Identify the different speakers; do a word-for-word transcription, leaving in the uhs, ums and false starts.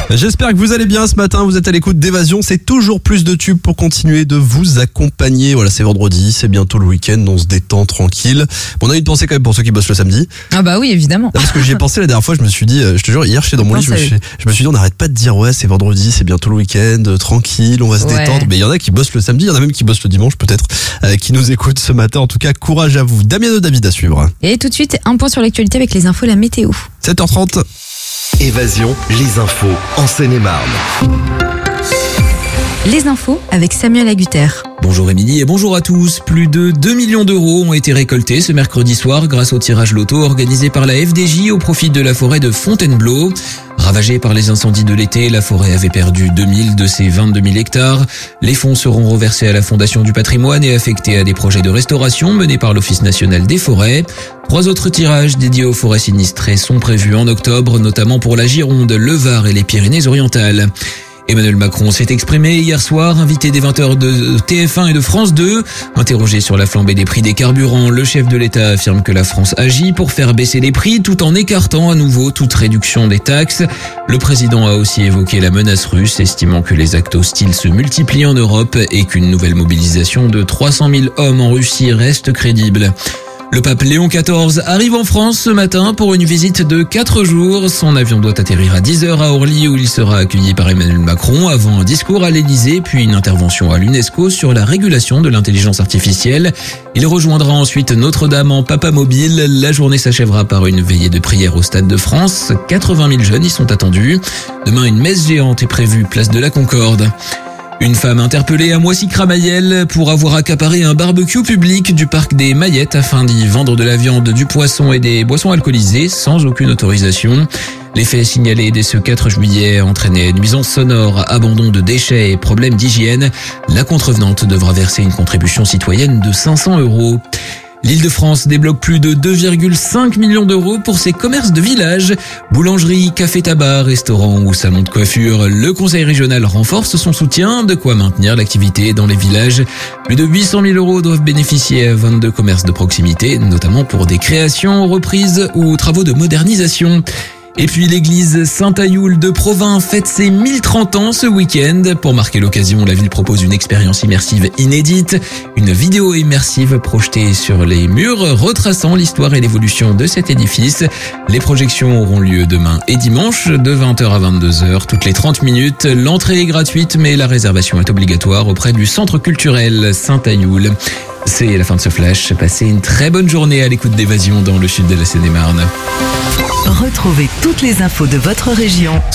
Speaker 1: J'espère que vous allez bien ce matin, vous êtes à l'écoute d'Évasion, c'est toujours plus de tubes pour continuer de vous accompagner. Voilà, c'est vendredi, c'est bientôt le week-end, on se détend tranquille. Bon, on a une pensée quand même pour ceux qui bossent le samedi.
Speaker 2: Ah bah oui, évidemment.
Speaker 1: Parce que j'y ai pensé la dernière fois, je me suis dit, je te jure, hier j'étais dans mon lit, je me, suis, je me suis dit on n'arrête pas de dire ouais c'est vendredi, c'est bientôt le week-end, tranquille, on va se ouais. détendre. Mais il y en a qui bossent le samedi, il y en a même qui bossent le dimanche peut-être, euh, qui nous écoutent ce matin. En tout cas, courage à vous. Damiano David à suivre.
Speaker 2: Et tout de suite, un point sur l'actualité avec les infos, la météo.
Speaker 1: sept heures trente.
Speaker 3: Évasion, les infos en Seine-et-Marne.
Speaker 2: Les infos avec Samuel Agutter.
Speaker 4: Bonjour Émilie et bonjour à tous. Plus de deux millions d'euros ont été récoltés ce mercredi soir grâce au tirage loto organisé par la F D J au profit de la forêt de Fontainebleau. Ravagée par les incendies de l'été, la forêt avait perdu deux mille de ses vingt-deux mille hectares. Les fonds seront reversés à la Fondation du patrimoine et affectés à des projets de restauration menés par l'Office national des forêts. Trois autres tirages dédiés aux forêts sinistrées sont prévus en octobre, notamment pour la Gironde, le Var et les Pyrénées-Orientales. Emmanuel Macron s'est exprimé hier soir, invité des vingt heures de T F un et de France deux. Interrogé sur la flambée des prix des carburants, le chef de l'État affirme que la France agit pour faire baisser les prix tout en écartant à nouveau toute réduction des taxes. Le président a aussi évoqué la menace russe, estimant que les actes hostiles se multiplient en Europe et qu'une nouvelle mobilisation de trois cent mille hommes en Russie reste crédible. Le pape Léon quatorze arrive en France ce matin pour une visite de quatre jours. Son avion doit atterrir à dix heures à Orly où il sera accueilli par Emmanuel Macron avant un discours à l'Élysée puis une intervention à l'UNESCO sur la régulation de l'intelligence artificielle. Il rejoindra ensuite Notre-Dame en Papa Mobile. La journée s'achèvera par une veillée de prière au Stade de France. quatre-vingt mille jeunes y sont attendus. Demain, une messe géante est prévue place de la Concorde. Une femme interpellée à Moissy-Cramayel pour avoir accaparé un barbecue public du parc des Maillettes afin d'y vendre de la viande, du poisson et des boissons alcoolisées sans aucune autorisation. Les faits signalés dès ce quatre juillet entraînaient nuisances sonores, abandon de déchets et problèmes d'hygiène. La contrevenante devra verser une contribution citoyenne de cinq cents euros. L'Île-de-France débloque plus de deux virgule cinq millions d'euros pour ses commerces de village. Boulangerie, café-tabac, restaurant ou salon de coiffure. Le conseil régional renforce son soutien, de quoi maintenir l'activité dans les villages. Plus de huit cent mille euros doivent bénéficier à vingt-deux commerces de proximité, notamment pour des créations, reprises ou travaux de modernisation. Et puis l'église Saint-Ayoul de Provins fête ses mille trente ans ce week-end. Pour marquer l'occasion, la ville propose une expérience immersive inédite, une vidéo immersive projetée sur les murs, retraçant l'histoire et l'évolution de cet édifice. Les projections auront lieu demain et dimanche, de vingt heures à vingt-deux heures, toutes les trente minutes. L'entrée est gratuite, mais la réservation est obligatoire auprès du centre culturel Saint-Ayoul. C'est la fin de ce flash. Passez une très bonne journée à l'écoute d'Évasion dans le sud de la Seine-et-Marne.
Speaker 5: Retrouvez toutes les infos de votre région